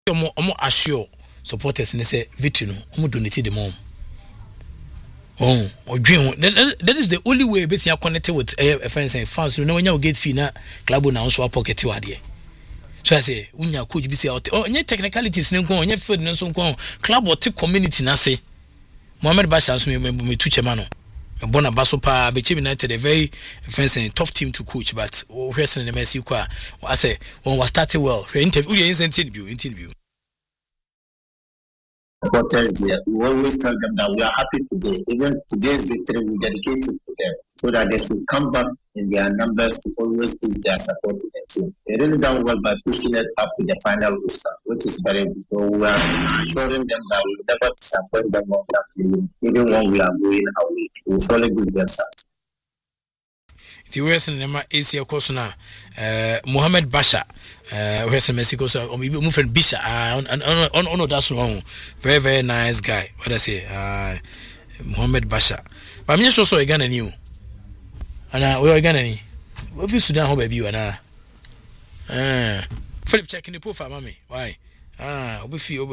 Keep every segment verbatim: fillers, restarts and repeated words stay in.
omo omo assure supporters ne say victory no omo donate the mom. Oh, or dream. That is the only way basically connected with a friends and fans. You know when you get fee na club na so pocket you adie. So I say unya coach be say oh any technicalities no go any field no so go club or community na say Mohamed Basha so me me two chairman no. Me bona baso pa be United a very friends and tough team to coach but we hear in the Messi kwa I say when we started well. We interview interview interview supporters there, we always tell them that we are happy today. Even today's victory, we dedicate it to them so that they should come back in their numbers to always give their support to the team. They really done well by pushing it up to the final roster, which is very good. So we are assuring them that we will never disappoint them on that game. Even when we are going away, we will surely give them something. The U S in the Asia Kosuna, Mohamed Basha, uh, West Mexico, so or maybe move and Bisha, on on on on that's wrong. Very very nice guy. What I say, uh, Mohamed Basha. But I'm just also a Ghana new. And uh, we are Ghana. What you Sudan? How baby you and uh, Philip checking the profile, mommy. Why? Ah, we feel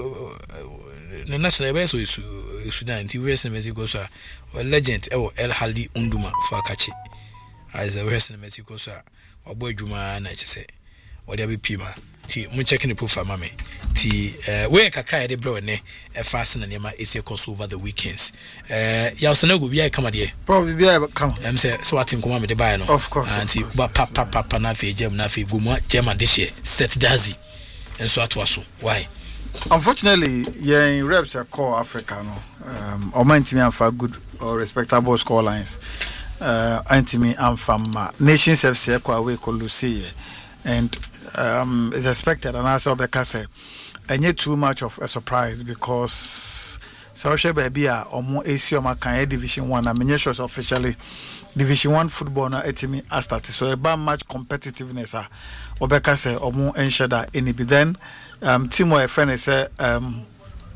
the national best is Sudan. The U S in Mexico, so a legend. Oh, El Haldi Unduma for Kachi. As a Western Mexico, sir, or boy Juma, and I say, what there be Pima, T. Mun checking the proof, mammy. T. Where can cry the bro, ne, a fasten and Yama is a course over the weekends. Uh, Yasano will be a come here. Probably be able to come. I'm saying, so I think come with the buy, no, of course. And but papa, papa, nafi, gem, nafi, guma, gem, this year, set dazi, and so at was why. Unfortunately, yeah, in reps are called Africa, no, um, or meant to me for good or respectable score lines. Uh, Antimi, I'm from uh, Nations F C Equawe Colusi, and um, it's expected, and I saw because I need too much of a surprise because Sausha Baby are or more A C O Makaya Division One. I mean, shows officially Division One football now. Etimi has started, so a bad match competitiveness. Ah, Obeka say or more enshada any be then. Um, Timo a friend say um.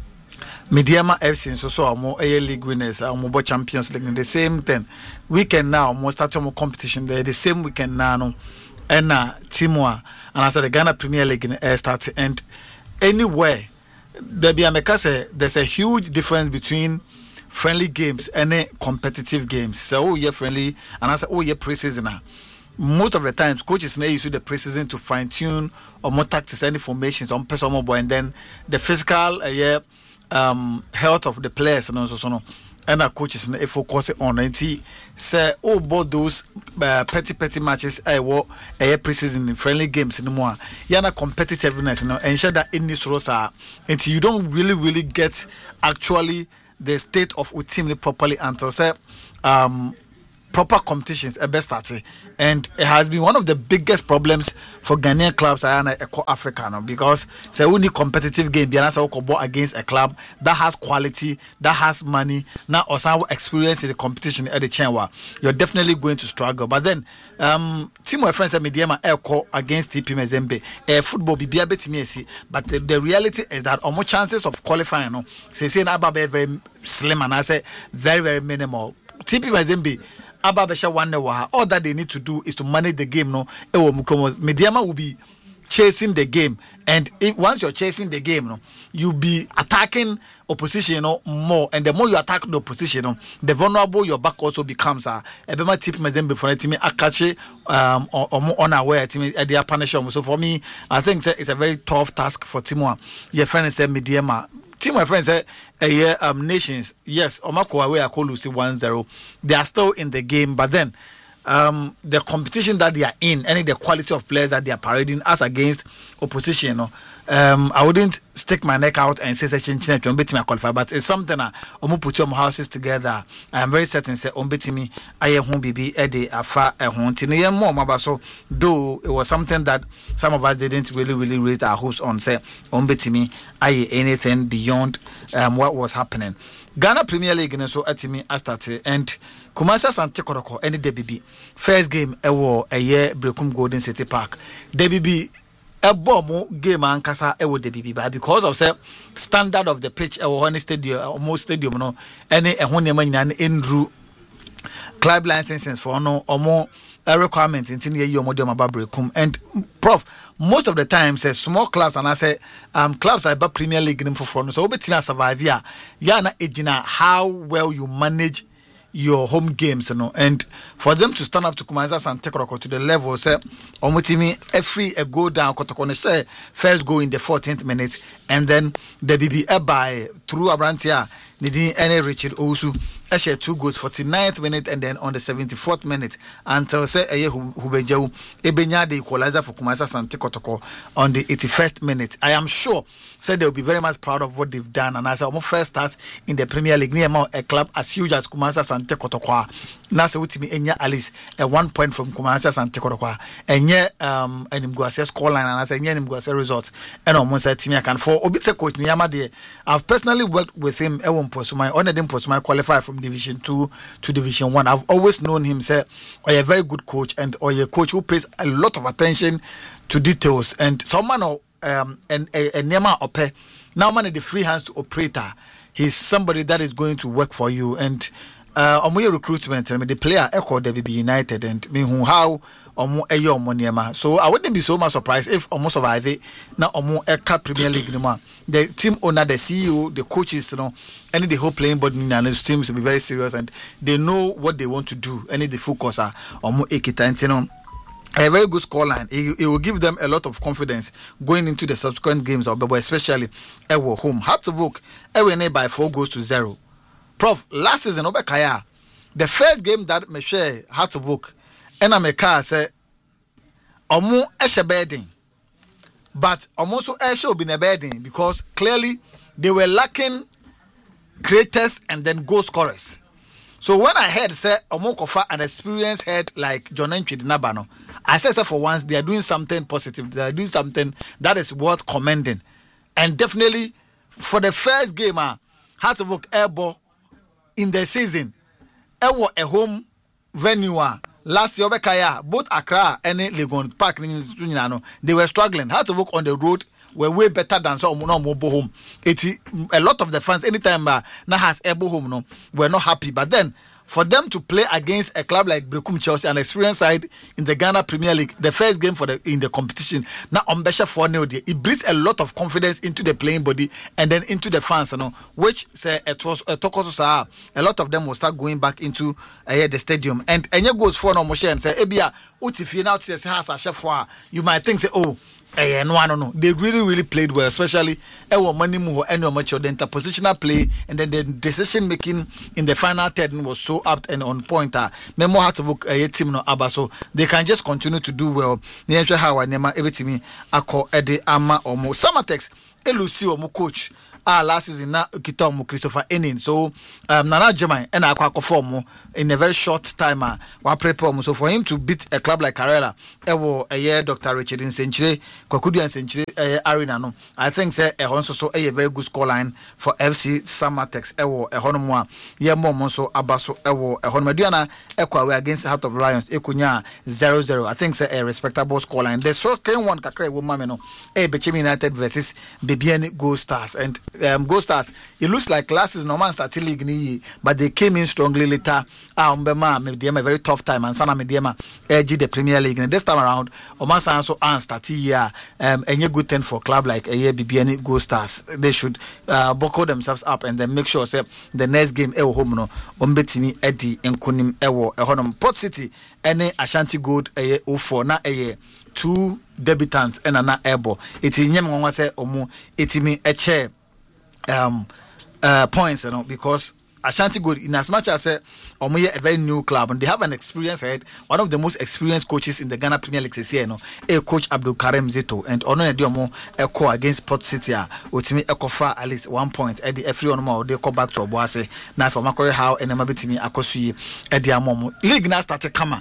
Mediama F C so so more A League winners and more Champions League the same thing. Weekend now more start more competition there the same weekend now no and na Timwa and I said the Ghana Premier League in air start and anywhere there be a say there's a huge difference between friendly games and competitive games. So oh yeah friendly and I said oh yeah preseason. Most of the times coaches now use the preseason to fine tune or more tactics and formations on personal boy and then the physical uh, yeah um health of the players and also so no and our coaches na focus on it say oh both those uh, petty petty matches I wo a preseason friendly games no more yana competitiveness no ensure that in this roster until you don't really really get actually the state of a team properly until say um proper competitions a best starting and it has been one of the biggest problems for Ghanaian clubs and Eco Africa no, because say only competitive game be answer against a club that has quality that has money now or some experience in the competition at the Chenwa you're definitely going to struggle but then um team my friends at Mediama Eco against T P Mazembe uh, football be a bit messy but the, the reality is that almost chances of qualifying no say say na very slim and I say very very minimal T P Mazembe Ababesha one all that they need to do is to manage the game. No, Mediama will be chasing the game, and if, once you're chasing the game, no, you'll be attacking opposition no, more, and the more you attack the opposition, no, the vulnerable your back also becomes. Ah, Ebema tip Mazembe for me Akache um or more unaware team at their punishment. So for me, I think it's a very tough task for Timor. Your friend said Mediama. Team, my friends, say a year um nations. Yes, Omako away I call Lucy one zero. They are still in the game, but then um the competition that they are in, any the quality of players that they are parading as against opposition, you know, um I wouldn't stick my neck out and say such a to beat me qualify, but it's something that Omu put your houses together. I am very certain say on beat me I won't be Eddie Afa a haunting more mabaso though it was something that some of us didn't really really raise our hopes on say on beat me I anything beyond um what was happening. Ghana Premier League and so at me I started and Kumasi Asante Kotoko any D B B first game a war a year Brekum Golden City Park D B B a bomb game and Kasa a would D B B but because of say standard of the pitch a one stadium almost stadium no any a one man in Drew club licenses for no or more a requirement in the year model Babrekum. And Prof, most of the time says small clubs and I say um clubs are about Premier League in for front. So over to survive yeah. Yana Ejina how well you manage your home games, you know, and for them to stand up to Kumasa and take to the level, say, Omutimi, every a go down, Kotokone, first go in the fourteenth minute, and then the B B by through Abrantia, needing any Richard Osu, Eshe two goals, forty-ninth minute, and then on the seventy-fourth minute, until say a Hubejo, Ebenya, the equalizer for Kumasa and Tekotoko on the eighty-first minute. I am sure, said they'll be very much proud of what they've done, and as I first start in the Premier League, near a club as huge as Kumasa and Tekotokwa. Nasa Utimi Enya Alice, a one point from Kumasa and Tekotokwa, and yeah, um, and him go assess score line, and as I him go assess results, and almost a team I can for Obita coach Niyamade. I've personally worked with him, Ewon Posuma, honored him Posuma qualify from Division Two to Division One. I've always known him, say, or a very good coach, and or a coach who pays a lot of attention to details, and someone or um and a Nema Ope, now man the free hands to operator. He's somebody that is going to work for you, and uh on your recruitment and the player echo the B B United and me who how omo eyo omo so I wouldn't be so much surprised if almost survive it now omo eka Premier League no man. The team owner, the C E O, the coaches, you know, and the whole playing body and the team to be very serious and they know what they want to do. And the focus are omo ekita, you know. A very good scoreline. It, it will give them a lot of confidence going into the subsequent games of Bebo, especially Ewo home. Hartlepool, Ewe by four goals to zero. Prof, last season, Obekaya, the first game that me share Hartlepool, and I make say, Omo Eshe bedding, but Omo so Eshe been a bedding because clearly they were lacking creators and then goal scorers. So when I heard say Omo Kofa an experienced head like John Entry Nabano, I said, for once, they are doing something positive. They are doing something that is worth commending. And definitely, for the first game, uh, Hartlepool Airbo in the season, Ewo a home venue. Uh, last year, both Accra and Legon Park, they were struggling. Hartlepool on the road were way better than some no mobile home. It's a lot of the fans, anytime uh, now has Airbo home, no, were not happy. But then, for them to play against a club like Brekum Chelsea, an experienced side in the Ghana Premier League, the first game for the in the competition, now on Besha four nil, it brings a lot of confidence into the playing body and then into the fans, you know, which say it was a tokoso a lot of them will start going back into uh, the stadium. And Enya goes for no Moshe and say, Ebia, Uti now has a chef, you might think say, oh. Eh, no, no, no. They really, really played well, especially Ewo Money Mu any much of the interpositional play and then the decision making in the final third was so apt and on point. Memo had to book a team no Abba, so they can just continue to do well. Near how I nema everything I call Eddie Ama or Mo Samatex, Elusi or Mo coach. Ah, last season na Kitomo Christopher Enin. So um Nana Jemai and I perform in a very short time. Uh, so for him to beat a club like Karela, ewo a year Doctor Richard in Century, Kokudi and Century Arena. No, I think say a honso so a very good scoreline for F C Samatex. Ewo a honomwa ye monso abaso ewo a honmadiana equa against Heart of Lions Ekunya zero zero. I think say a respectable scoreline. The second one kakre wo mameno a Bechemi United versus Bibiani Gold Stars and Um, Go Stars. It looks like last season no man started league ni, but they came in strongly later. Ah, umbema mediema a very tough time and sana mediema edge the Premier League. And this time around, Oman Sanso and started here. Um, a good thing for club like a year B B N Go Stars. They should uh, buckle themselves up and then make sure say the next game ewo home no umbetimi Eddie Nkunim ewo ehonum Port City any Ashanti Gold a year oh four na a year. Two debutants and an airbo. It's in Yamwa say omo. It's me a chair. Um, uh, points, you know, because Ashanti Gold, in as much as uh, Omoye a very new club and they have an experienced head, one of the most experienced coaches in the Ghana Premier League this year, you know, a coach Abdul Karim Zito and Ono Diomo Echo against Port City, Utimi Ekofa at least one point at the every one more they come back to Obuase. Now for Makoye how and Mabitimi Akosi at the Amomo League now started kama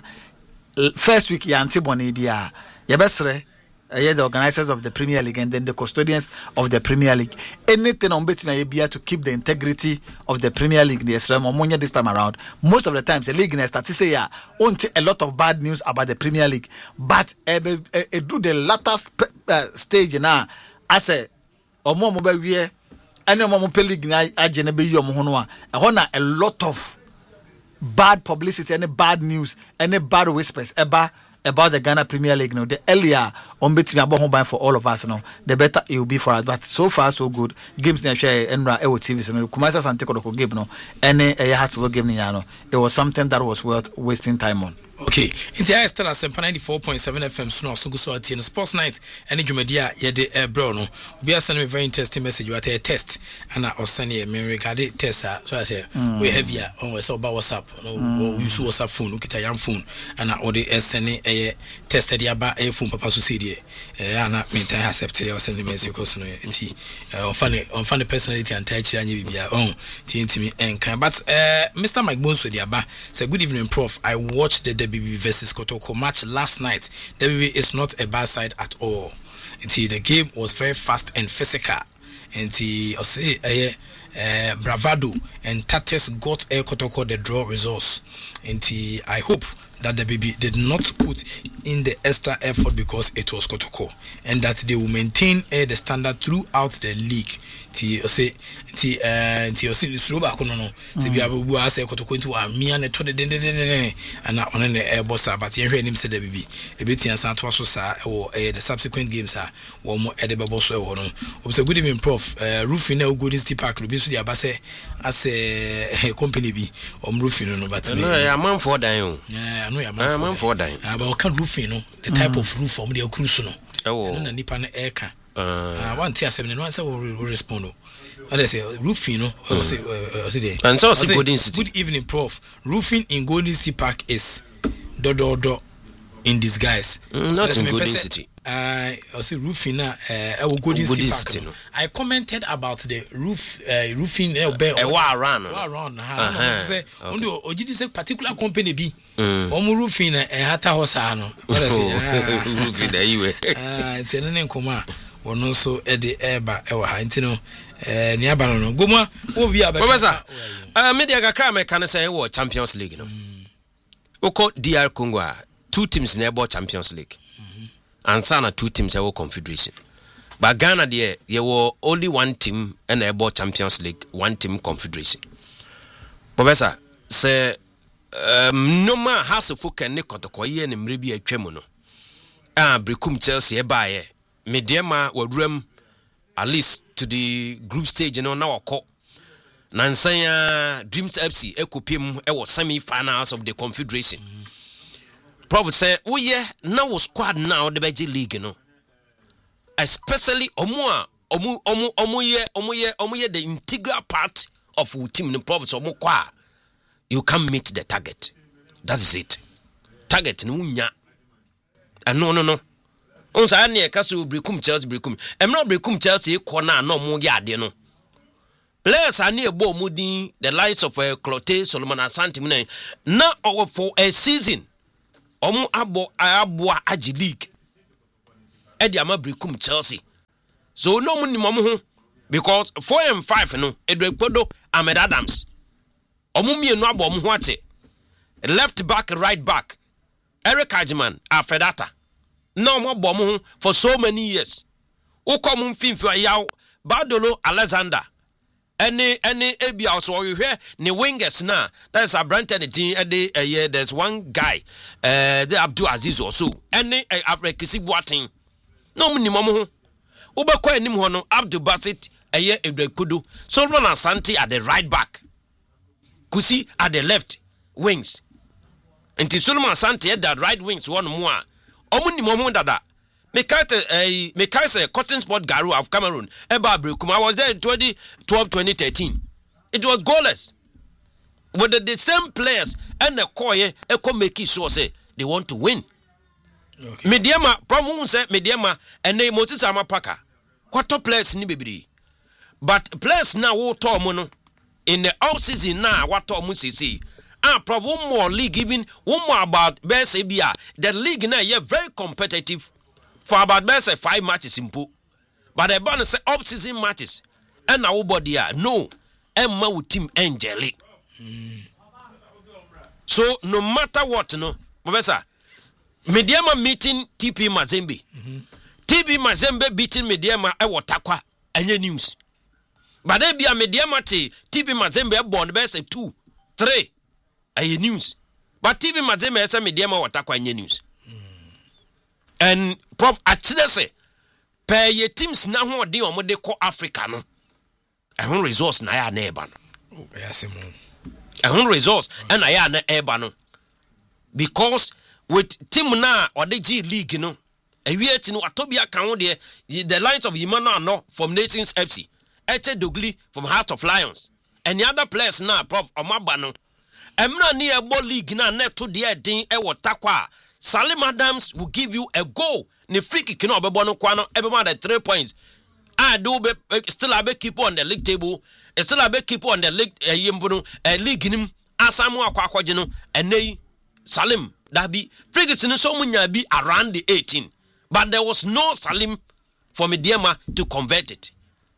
first week Yantiboni Bia Yabesre. Uh, yeah, the organizers of the Premier League and then the custodians of the Premier League. Anything on betting Abia to keep the integrity of the Premier League this time around. Most of the times the league in start to say yeah, won't a lot of bad news about the Premier League, but uh, uh, uh, do the latter sp- uh, stage now. I say, or more mobile year, and your mom league na ajenebe yomohonwa. A a lot of bad publicity, any bad news, any bad whispers about about the Ghana Premier League. No, the earlier on bet me about home for all of us. No, the better it will be for us. But so far so good. Games na share Enra Ewo T V. So no, Kumasa Santeko doko game no. Any a heartful game ni ano. It was something that was worth wasting time on. Okay, in the I still at ninety-four point seven F M so so go so at Sports Night and Jumedia yede eh bro no. We are sending a very interesting message. You are a test and I was sending a me regard test. So I say we have here on we saw about WhatsApp. No, we use WhatsApp phone. We get a young phone and I order sending a tested ya ba a phone papa so see there. Eh and I mean I accept it. I send the message because no enti on funny on funny personality and touch and you be on T N T me and can but uh Mister Mike Bonso diaba say good evening prof. I watched the W B B versus Kotoko match last night. W B B is not a bad side at all. Until the game was very fast and physical. Until I say uh, bravado and Tates got a Kotoko the draw results. Until I hope that the W B B did not put in the extra effort because it was Kotoko and that they will maintain uh, the standard throughout the league. Ti say ti eh ti say suru ba kono no ti bia bu asa Kotoko into a mia ne to de de de and on the air boss but yen hwe nim say the baby e betia san to so sa e the subsequent games are wo mo e de bebo so e ho no obse good evening prof uh, roofing na Golden City Park no bi so dia ba say as a company bi om roofing no but me no ya man for dan o yeah no ya man for dan about kan roofing no the type mm. of roof om de cruise no no na nipa na e ka uh one tia seven no one say we respond. What I say, roofing, no? Mm. Say, uh, say and so say, Golden City. Good evening, prof. Roofing in Golden City Park is do do do in disguise. Mm, not in Golden City. I uh, say roofing na uh, Golden City Park. No. I commented about the roof uh, roofing uh, a war around. War around. Uh-huh. Say, only ojidi say particular company bi. Omo roofing na e hata hosa no. What I say, roofing da iwe. Ah, it's an nkoma. Wono so e de eba e wa ha ntino eh ni aba no goma wo bi aba professor uh media kakra me kan say wo Champions League no oko D R Congo two teams na ebo Champions League and sana two teams e wo Confederation but Ghana there ye wo only one team and ebo Champions League one team Confederation professor say um no ma hasofo kan ne Kotoko ye ne mre bi atwam no ah brekum Chelsea e ba ye Mediema wadrum at least to the group stage, you know, now call Nansanya Dreams F C Ekopim e was semi finals of the Confederation. Mm. Prof say, oh yeah, now squad now the Belgian League, you know. Especially Omua Omu Omu Omu ye Omu ye Omu ye the integral part of the team the Prof Omu kwa. You can meet the target. That is it. Target no nya. And no no no. On sa ne ka so brekum Chelsea brekum emra brekum Chelsea ko na no mo ya de no players are near bo mudin the likes of uh, Clote Solomon Asante na na over for a season omo abo abo agi league e de ama brekum Chelsea so no mo ni mo ho because four and five no Edward Ahmed Adams omo mienu abo mo ho ate left back right back Eric Ajiman Afedata no more bomb for so many years. O come fin for yaw Badolo Alexander. Any any Abia so you hear ni wingers na that's a brand and the a year there's one guy uh the Abdul Aziz or so. Any Afrikisi Boating. No minimum. Ubako enim ho no Abdul Basit a year Edwekudu. Solomon Asante at the right back. Kusi at the left wings. Until Solomon Asante at the right wings one more. Omuni momo dada me kate eh me kase Cotton Sport Garu of Cameroon eba brekum I was there in twenty twelve twenty thirteen it was goalless with the, the same players and the koye e ko make sure say they want to win okay mediama problem say mediama and they Moses Amapaka quarter players ni bebiri but players now wo to mo no in the off season now what to mo sisi ah problem more league even one more about best abia the league now yeah very competitive for about best five matches simple but the bonus say off season matches and now body no emma with team angelic mm. So no matter what no professor Mediama meeting T P Mazembe mm-hmm. T P Mazembe beating Mediama e watakwa enye news but they be a Mediama T P Mazembe born best two three a news. But T V Mazeme esa media ma watakwa nye news. And Prof actually say per ye teams na ho de omo de ko Africa no. Ehun resource na ya na eba no. Oh, yasemo. Ehun resource and na ya na eba no. Because with team na or the G League no. Ewie ti no atobia kan ho de the lines of Imano no from Nations F C. Ete Dogli from Heart of Lions. And the other players na Prof Omaba no. Emra ni ebo league na net to the din e watakwa. Salim Adams will give you a goal. Ni free kick no obebo no kwa no every man the three points. I do be still a be keep on the league table. Still a be keep on the league eh yembo eh league nim asamu akwa akwaje no enei Salim that be free kick no so munya be around the eighteen. But there was no Salim for Mediama to convert it.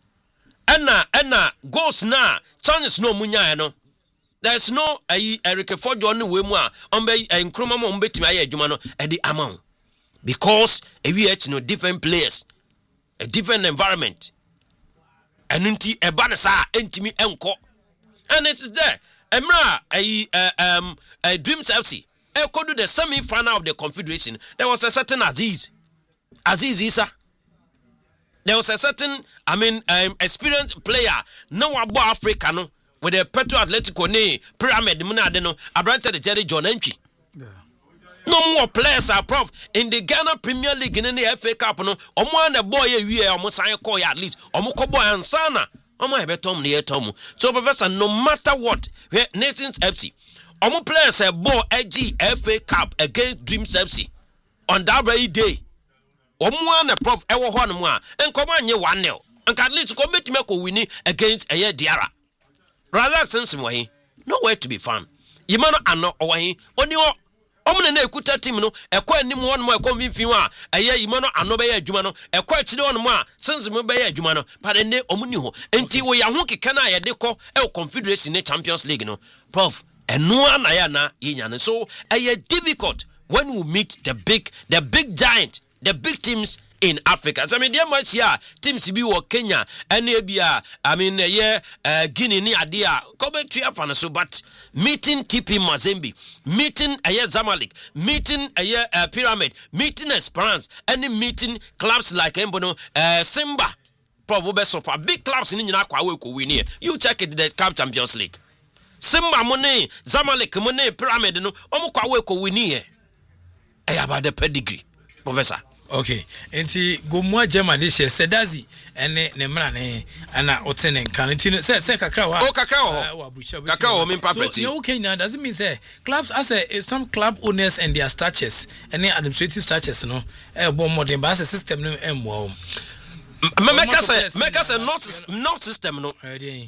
Enna enna goals na chances no munya no. There's no a Eric Fojo no we mu a ombe enkroma mo mbetimi aye adwuma no e di amount because e we h no different players a different environment and nti e ba na sa entimi enko and it's there emra a um a Dreams F C e ko do the semi final of the Confederation. There was a certain Aziz Aziz Isa. There was a certain I mean um, experienced player no abo Africa no with the Petro Atletico ne Pyramid Munade no abrante the Jerry John Entry. Yeah. No more players are Prof in the Ghana Premier League in the F A Cup no omo and the boy we omo sign call at least omo ko boy ansana omo ebe tom ne tom. So Professor, no matter what Nations F C omo players a ball G F A Cup against Dreams F C on that very day omo and Prof e wo ho no a enkomo anye one nil and at least ko betime ko win against Eye Diarra. Rather sense way, nowhere to be found. Yimano ano owahi, oni o omne na ekuta team no, ekwa anim won mo ekwa mfimfin a eye yimano ano be ya adwuma no, ekwa akire won mo a sense mo be ya adwuma no, but ene omuni ho. Enti wo ya ho keka na ye de kɔ e Confederation ne Champions League no. Prof, eno ana ya na yinya no. So, eye difficult when we meet the big the big giant, the big teams in Africa. So I mean, there much here teams be wo Kenya and Ebia. I mean, yeah, uh, Guinea ni adia. Come back to Afana so, but meeting T P Mazembe, meeting a year Zamalek, meeting a year uh, Pyramid, meeting Esperance, and meeting clubs like Embono, uh, Simba, probably so far big clubs in India. Win here. You check it. The Cup Champions League. Simba money, Zamalek money, Pyramid no. Omo kwa weko win here. I have the pedigree, Professor. Okay, enti gomwa German this year Sedazi ene ne mra ne ana otene kan enti se se kakra wa oh kakra wa kakra wa min property. So you Kenya doesn't mean say clubs as a some club owners and their structures and administrative structures no e bo modern ba system no emwo make us make us a not not system no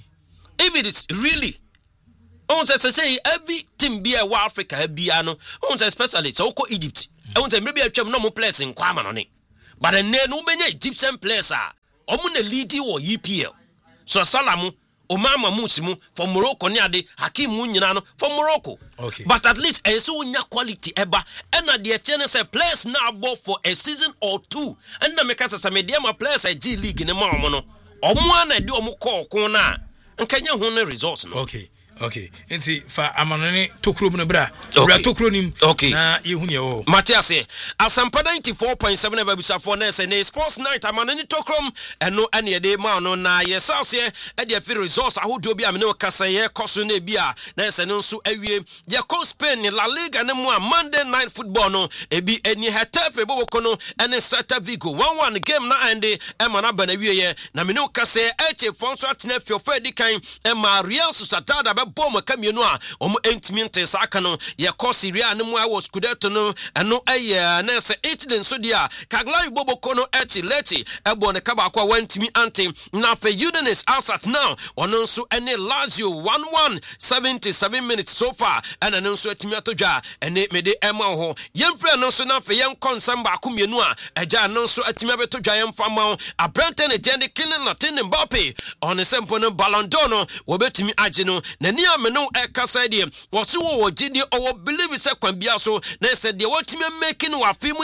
if it is really on say say every team be a Africa be ano on say especially so ko Egypt. I want to maybe a chum no more players in Kwamani. But a no many Egyptian players are Omuna Lidi or E P L. So Salamu, Omama Musimu from Morocco Niade, Hakim Munyano from Morocco. Okay. But at least a so quality eba and at the chance a players now bought for a season or two. And the make us a medium players a G League in the Mamono. Omwana do Moko Kona. And can you hold the results? Okay. Okay, enti fa amanone tokro mu bra okay. Bra tokro nim okay. Na yehune o Matias Asampa ninety-four point seven Babisa for Ness and Sports Night amanone tokrom eno ane de ma no na yesase e de fi resource ahodo bi amene kasa ye koso na bia na ese no nso awie ye ko Spain La Liga ne mu a Monday night football no ebi eni Hetafe boboko no ene Celta Vigo one one game na ande e ma na bana wie ye na mene kasa eche fonso atena fi ofedi kan e ma Real Sociedad Boma kamienu a omo entimi nte saka no ye ko Syria no mu a wo Scudetto no eno eye na se Italy so dia Cagliari Boboko no echi lechi ebo ne kaba kwa wantimi ante na fe Udinese Alsat now ono nso ene Lazio one one seventy-seven minutes so far and eno nso atimi atodwa ene mede ema ho yemfre no nso na fe yen konsam ba ko mienu a eja no nso atimi abetodwa yemfa ma Abrante ne Jende Kylian Mbappe on sempo no Ballon d'Or no wo betimi age no na nani ameno e kasa de wose wo gidi o believe say kwambia so na say de watimi making wa film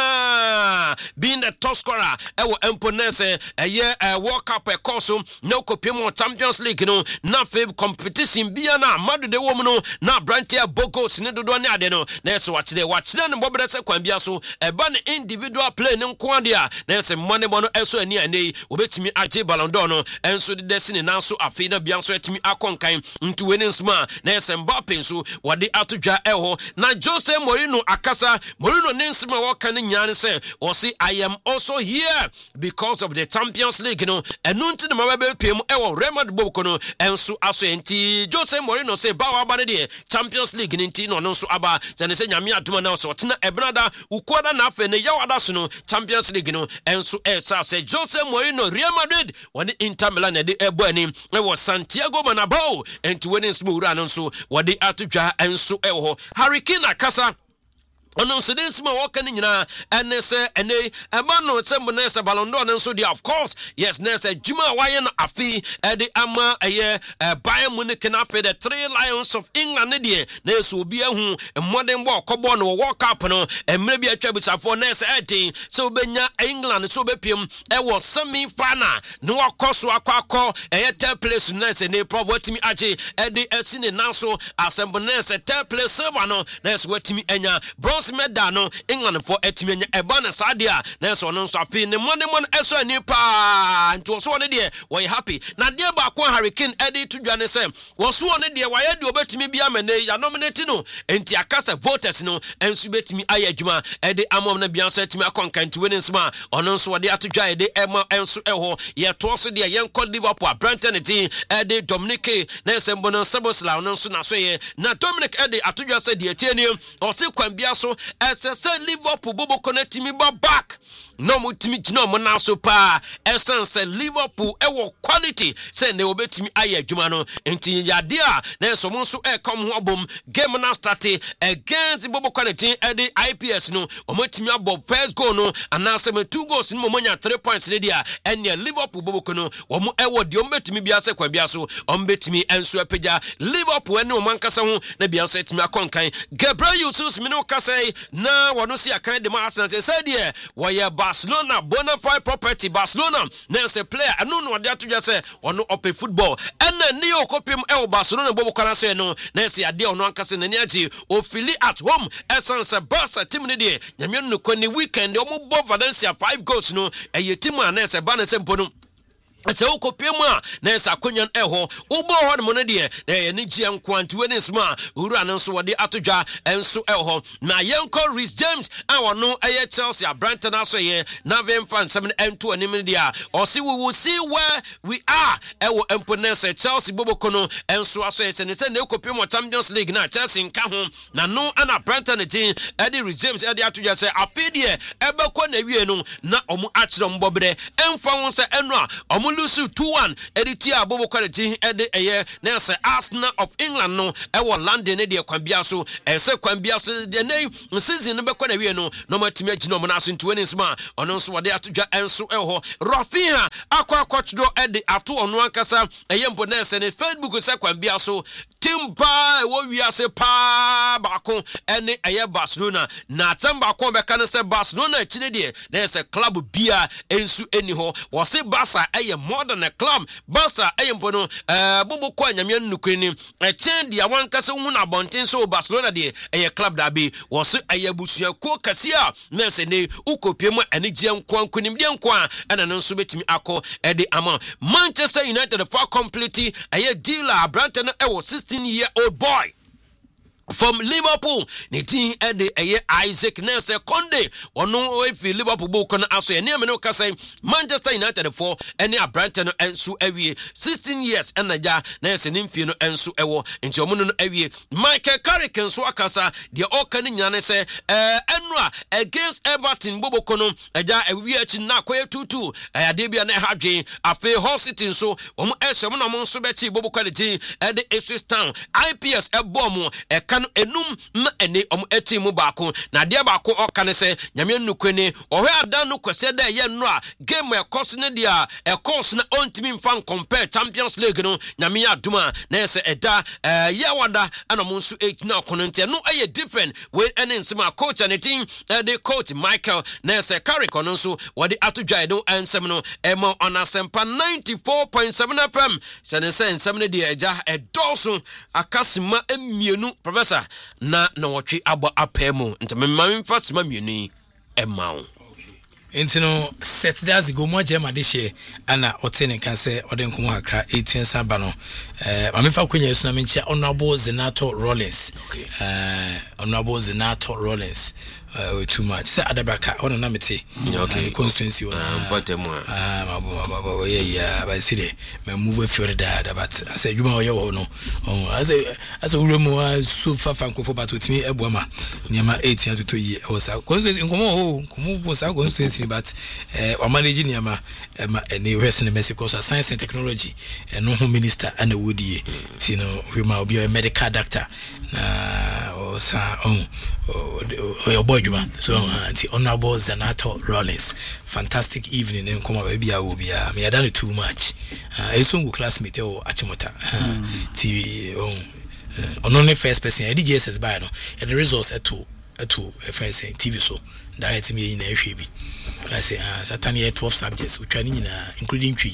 nyina being the top scorer e wo emponese e ye World Cup e course no kopiem Champions League no na fave competition bia na madu de wo no na brantia bogos ne dodo ne ade no na so wachide wachide ne bobere say kwambia so e ba ne individual play ne nko ade a na say money bono eso ani ani obetimi age Ballon d'Or no enso de desine na so afi na bia so etimi akonkan ntu weni nsma na say Mbappe so wade atodwa eho na Jose Mourinho akasa Mourinho ne nsma wo kan nyane say o say I am also here because of the Champions League no enu nti de mababe pem ewo Real Madrid bobko no enso aso enti Jose Mourinho say ba wa ba de Champions League nti no no so aba zane say nyame adoma na so tena ebrada ukoda na afa ne yawada so no Champions League no enso esa say Jose Mourinho Real Madrid wani Inter Milan de ebo ani ewo Santiago Bernabeu enti weni smura no so wade atodwa enso ewo Harry Kane akasa ono so den sima waka ni nyina ene se ene ema no se mo na se Ballon d'Or nso dia of course yes na se juma waye na afi e de ama eye Bayern Munich na afi the Three Lions of England ne de na so obi ahu modern ball kobo no World Cup no emre bi atwa bisafo na se edin so obenya England so obepiem e wo semi final no akoso akwa eye third place na se ne prob watimi age e de asine na so assemble na se third place silver no na se watimi enya bronze medal no England for etimenya eba na sadia na so no so afi ne money mon eso ani pa nto so ne de we happy na de ba ko Harry Kane edi tudwa ne se wo so ne de wa ye de obetimi bia mane ya nominate no enti akasa voters no ensu betimi ayadwuma edi amom na bia so etimi akonkan nti weni nsma ono so de atudwa edi ema ensu eho ye to so de ye nkɔ Liverpool Brentford team edi Dominic na se mbono Sabosla ono so na so ye na Dominic edi atudwa se de etieni o se kwan bia so ese se Liverpool bobo connect me back no mo timi gino mo na so pa ese se Liverpool e wo quality se ne obetimi ayadwuma no enti yade a na so mo so e come ho abom game na start against bobo connect e di I P S no o mo timi abob first goal no anase me two goals ni mo monya three points ne dia ene Liverpool bobo kono o mo e wo de o betimi bia se kwa bia so o betimi enso apagya Liverpool ene o mankasa ho na bia so etimi akonkan Gabriel Jesus me no kasa na wano si akan de ma Arsenal say say there why Barcelona bona fide property Barcelona na say player anu no de atodwa say ono open football ena ni okopim e Barcelona bobo kana say no na say ade ono ankase na ni agi o fili at home essence Barca team ne de nyame no ko ni weekend o mo bo Valencia five goals no e ye team na say ba na say mpono ese ukopiem a na esa konyan eho ubo ho de mo ne de na ye ni gie nkwanti we ne sma ura no so wode atodwa enso eho na yenko Reece James a wono eye Chelsea Brighton aso ye na vem fan seven ento anim de a o see we will see where we are ewo emponese Chelsea bobokono enso aso ye se ne se na ukopiem o Champions League na Chelsea nka ho na no ana Brighton team edi Reece James edi atodwa se afidie ebekọ na wie no na omu achiro mbobre emfa won se eno a omu lose two one editi abobo quality ede eye na say Arsenal of England no e wo London ne de kwambia so e se kwambia so de nei season no be kwa na wie no no matimi agino mo na so twenty sma ono so wode atodwa enso e ho Rafinha akwa akwachodo ede ato ono akasa eye mpo na se ne Facebook se kwambia so timba wo wiase pa bako ene eye Barcelona na tamba ko be kan se Barcelona chine de na se club bia ensu eni ho wo se Barca eye more than a club Barca eye mpono eh bobo ko anyame nnukweni e chen dia wankase hu na bonten so Barcelona de eye club da bi wo se eye busua ko kasia na se ne ukopiem ene gie nkwankunim de nkwa ena no so betimi akọ ede ama Manchester United for complete eye dealer Brighton e wo sixteen year old boy from Liverpool ni team ede eye Isaac Nese Conde ono efi Liverpool bo kono aso ye neme no kasa Manchester United for ene Brighton ensu awie sixteen years enaja na ese nimfie no ensu ewo nti omo no awie Michael Carrick ensu akasa de oka ni nyane se eh enra against Everton bobo kono eja awie achi na akoye two two ade bia na hadwen afi Hull City so omo ese mo na mo nso be chi bobo quality ede Ipswich Town I P S ebom e aka no enum ma ene om eti mu baako na de baako oka ne se nyame nnukwene ohwe adan no kwese da ye no a game e course ne dia e course na ontimi mfa compare Champions League no nyame aduma na se eda ye wada ana mo nso eight na kono ntia no aye different we ene nsema coach and team the coach Michael na se Carrick no nso wode atodwae no ansem no e mo onasempa ninety-four point seven F M se ne se nsem ne dia eja e doso akasima emienu professor na na wotwe abo apemu ntememma mfa sima mienu e mawo Enti no set das go mo jema de hye ana otene kan se ode nkomo hakra eighteen saba no eh mamefa kwenya esu na menchia honorable Zenato Rollins eh honorable Zenato Rollins uh, too much say Adabraka ona na mete okay constituency ona but mo ah mabo mabo yeah yeah but see there me move fiore da but I say juma oye wo no I say I say uremu so fa fa nkofo but otimi ebuama niama eighteen to two year o sa constituency nkomo o nkomo sa constituency but eh o manage niama ma ene west in Mexico so science and technology no home minister and wodie ti no we ma obi a medical doctor na o sa on o boy juma so anti honorable Zenato Rollins fantastic evening in come baby a wo bia me done too much uh esungu classmate o achimota ti on only first person e D J S S by no e the results eto eto e face T V so direct me na ehwe bi I say ah satan here twelve subjects utwani nyina including twi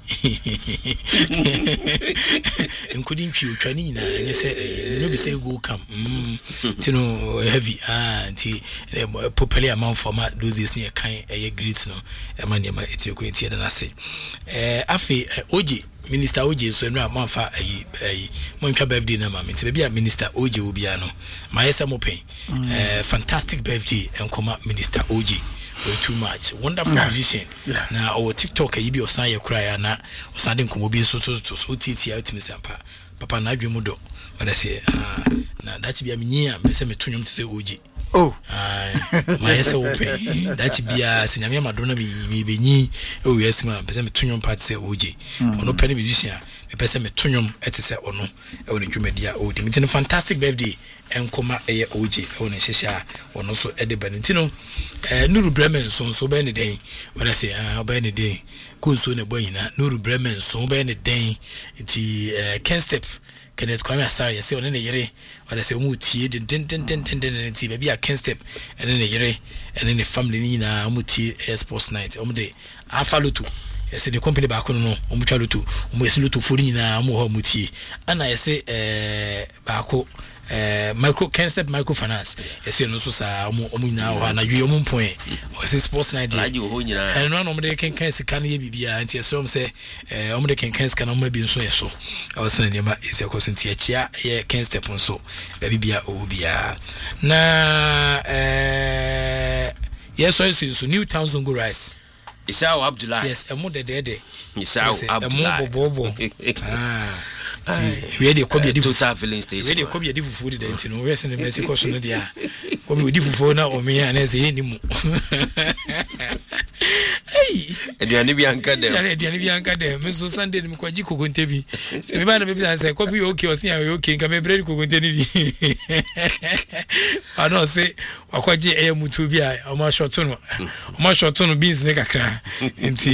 including twi utwani nyina enye say no be say go come mm tino heavy ah ti popular amount for ma those is near kan e great no e man ma eti ko eti na say eh afi oje minister oje so no amfa ayi ayi mo ntwa birthday na ma me ti bia minister oje obia no ma yesa mo pen eh fantastic birthday enkoma minister oje too much wonderful yeah. musician yeah. na our TikTok e bi osan ye kura ya na osan de nkomo bi so so so titi out mi sampa papa na adwe mu do wada se na dachi bia menyi a mese metonwom te se oji oh ah ma yesa open dachi bia se nyame amadona mi benyi o wiase ma mese metonwom part se oji ono pene musician me pese metonwom etese ono e woni dwumadia o di mitino fantastic birthday enkoma eye oji e woni hyehya ono so ede banintino eh Nuru Bremen so so be ne den wada se ah be ne den ko so ne boyina Nuru Bremen so be ne den ti eh Ken Step Kenneth Kwame Asare yese one ne yere wada se mu tie den den den den den ti be bia Ken Step ene ne yere ene ne family ni na mu tie sports night omo de afalotu yese the company ba kono no omo twa lotu omo yese lotu fori ni na omo ho mu tie ana yese eh ba ko eh micro Ken Step microfinance yese no so sa omo omo nyina ho na yue omo point o yese sports night laji ho nyina eh no no omo de ken ken sika na ye bibia anti yese omo se eh omo de ken ken sika na omo bi nso yeso o se na nema yese ko so nti achia ye Ken Step nso ba bibia o bia na eh yes so so New Town Zongo Rice Isao Abdullah yes emo de de de Isao Abdullah emo bobo ah we dey come the total filling station we dey come the fufu de dent no we say na Mexico so no dia come we di fufu na o me na say ni mu hey eduane bi anka dem ya eduane bi anka dem me so Sunday ni ko ji kokonte bi se me ba na be bi say ko bi okay o say okay nka me bread kokonte ni bi ano say akwaje e mutu bi a o ma short no o ma short no beans ne kakra nti